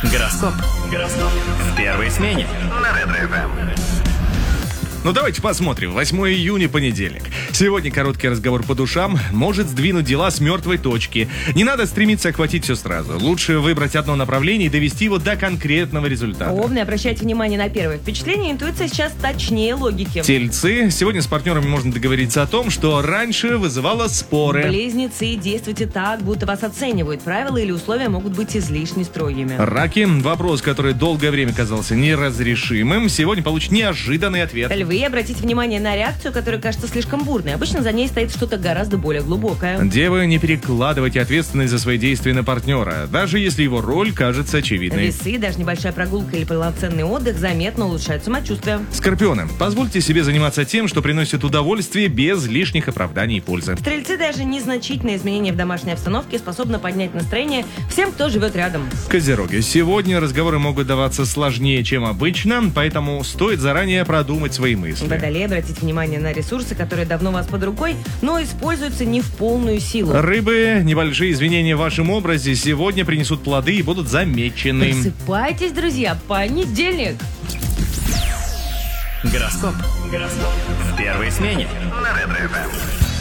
Гороскоп. В первой смене на Ретро-ФМ. Ну давайте посмотрим. 8 июня, понедельник. Сегодня короткий разговор по душам может сдвинуть дела с мертвой точки. Не надо стремиться охватить все сразу. Лучше выбрать одно направление и довести его до конкретного результата. Овны, обращайте внимание на первое впечатление. Интуиция сейчас точнее логики. Тельцы. Сегодня с партнерами можно договориться о том, что раньше вызывало споры. Близнецы, действуйте так, будто вас оценивают. Правила или условия могут быть излишне строгими. Раки. Вопрос, который долгое время казался неразрешимым, сегодня получит неожиданный ответ. Львы, обратите внимание на реакцию, которая кажется слишком бурной. Обычно за ней стоит что-то гораздо более глубокое. Девы, не перекладывайте ответственность за свои действия на партнера, даже если его роль кажется очевидной. Весы, даже небольшая прогулка или полноценный отдых заметно улучшают самочувствие. Скорпионы, позвольте себе заниматься тем, что приносит удовольствие без лишних оправданий и пользы. Стрельцы, даже незначительные изменения в домашней обстановке способны поднять настроение всем, кто живет рядом. Козероги, сегодня разговоры могут даваться сложнее, чем обычно, поэтому стоит заранее продумать свои мысли. Водолеи, обратите внимание на ресурсы, которые давно у вас под рукой, но используются не в полную силу. Рыбы, небольшие изменения в вашем образе сегодня принесут плоды и будут замечены. Просыпайтесь, друзья, понедельник. Гороскоп. В первой смене на Ретро-ФМ.